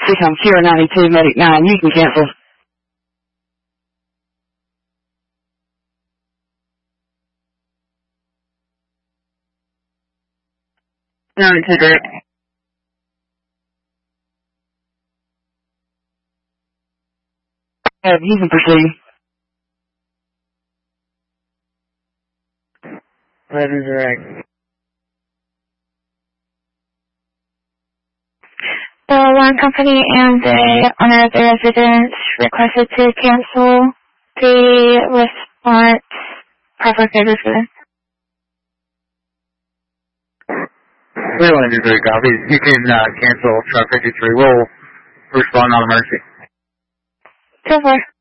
I'm Sierra 92, Medic 9. You can cancel. 92 direct. You can proceed. 11 direct. The one company and the owner of the residence requested to cancel the response proper services. 11 direct copy. You can cancel truck 53. We'll respond on emergency. So far.